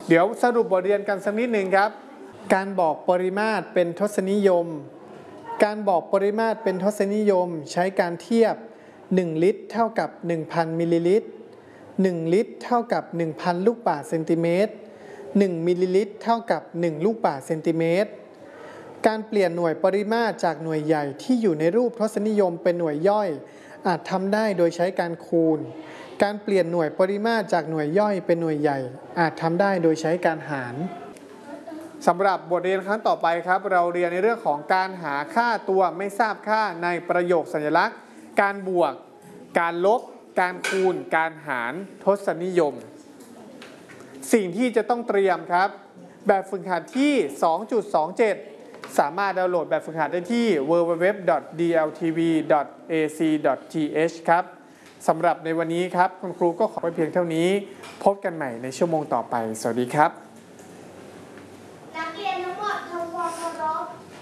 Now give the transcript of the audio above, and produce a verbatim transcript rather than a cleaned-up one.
เดี๋ยวสรุปบทเรียนกันสักนิดหนึ่งครับการบอกปริมาตรเป็นทศนิยมการบอกปริมาตรเป็นทศนิยมใช้การเทียบหนึ่งลิตรเท่ากับ หนึ่งพัน มิลลิลิตรหนึ่งลิตรเท่ากับ หนึ่งพัน ลูกบาศก์เซนติเมตรหนึ่งมิลลิลิตรเท่ากับหนึ่งลูกบาศก์เซนติเมตรการเปลี่ยนหน่วยปริมาตรจากหน่วยใหญ่ที่อยู่ในรูปทศนิยมเป็นหน่วยย่อยอาจทำได้โดยใช้การคูณการเปลี่ยนหน่วยปริมาตรจากหน่วยย่อยเป็นหน่วยใหญ่อาจทำได้โดยใช้การหารสำหรับบทเรียนครั้งต่อไปครับเราเรียนในเรื่องของการหาค่าตัวไม่ทราบค่าในประโยคสัญลักษณ์การบวกการลบการคูณการหารทศนิยมสิ่งที่จะต้องเตรียมครับแบบฝึกหัดที่ สองจุดสองเจ็ด สามารถดาวน์โหลดแบบฝึกหัดได้ที่ ดับเบิลยู ดับเบิลยู ดับเบิลยู ดอท ดี แอล ที วี ดอท เอ ซี ดอท ที เอช ครับสำหรับในวันนี้ครับคุณครูก็ขอไปเพียงเท่านี้พบกันใหม่ในชั่วโมงต่อไปสวัสดีครับนักเรียนทั้งหมดทำความเคารพ